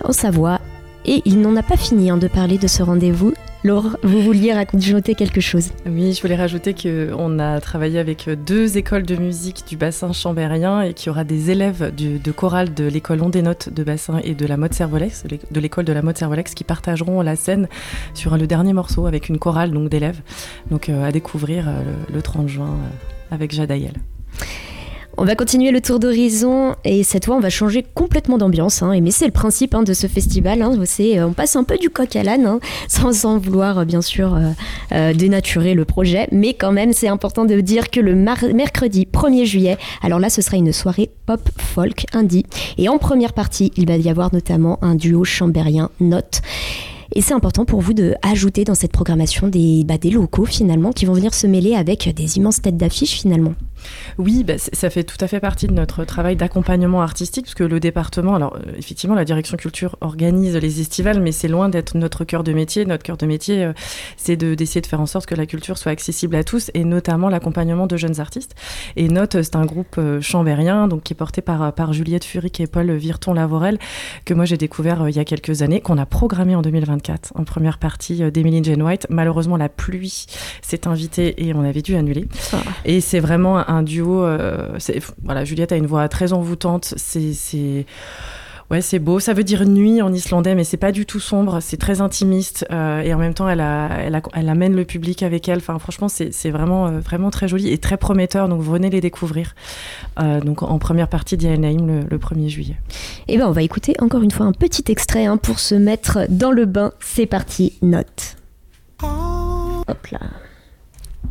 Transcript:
en Savoie. Et il n'en a pas fini de parler de ce rendez-vous. Laure, vous vouliez rajouter quelque chose ? Oui, je voulais rajouter qu'on a travaillé avec 2 écoles de musique du bassin chambérien et qu'il y aura des élèves de chorale de l'école On des Notes de bassin et de la Motte Servolex, de l'école de la Motte Servolex, qui partageront la scène sur le dernier morceau avec une chorale donc, d'élèves. Donc à découvrir le 30 juin avec Jadaïel. On va continuer le tour d'horizon et cette fois on va changer complètement d'ambiance, mais c'est le principe de ce festival, on passe un peu du coq à l'âne, sans vouloir bien sûr dénaturer le projet, mais quand même c'est important de dire que le mercredi 1er juillet, alors là ce sera une soirée pop folk indie et en première partie il va y avoir notamment un duo chambérien Note. Et c'est important pour vous d'ajouter dans cette programmation des locaux finalement qui vont venir se mêler avec des immenses têtes d'affiche finalement. Oui, ça fait tout à fait partie de notre travail d'accompagnement artistique, parce que le département, alors effectivement la direction culture organise les estivales, mais c'est loin d'être notre cœur de métier. Notre cœur de métier, c'est d'essayer de faire en sorte que la culture soit accessible à tous, et notamment l'accompagnement de jeunes artistes. Et Note, c'est un groupe chambérien, donc qui est porté par Juliette Furic et Paul Virton-Lavorel, que moi j'ai découvert il y a quelques années, qu'on a programmé en 2024, en première partie d'Emily Jane White. Malheureusement, la pluie s'est invitée et on avait dû annuler. Et c'est vraiment un duo, Juliette a une voix très envoûtante, c'est beau, ça veut dire nuit en islandais, mais c'est pas du tout sombre, c'est très intimiste, et en même temps elle amène le public avec elle, franchement c'est vraiment, vraiment très joli et très prometteur, donc venez les découvrir, donc en première partie d'Yael Naïm le 1er juillet. Et on va écouter encore une fois un petit extrait pour se mettre dans le bain, c'est parti, Note. Hop là.